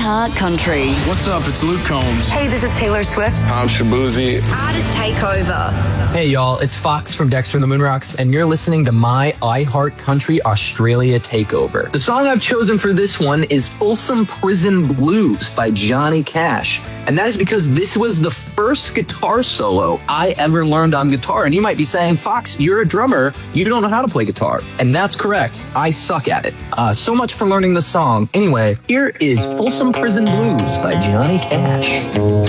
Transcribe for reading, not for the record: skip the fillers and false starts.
iHeart Country. What's up? It's Luke Combs. Hey, this is Taylor Swift. I'm Shabuzi. Artist Takeover. Hey y'all, it's Fox from Dexter and the Moonrocks, and you're listening to my iHeart Country Australia Takeover. The song I've chosen for this one is Folsom Prison Blues by Johnny Cash. And that is because this was the first guitar solo I ever learned on guitar. And you might be saying, Fox, you're a drummer. You don't know how to play guitar. And that's correct. I suck at it. So much for learning the song. Anyway, here is Folsom Prison Blues by Johnny Cash.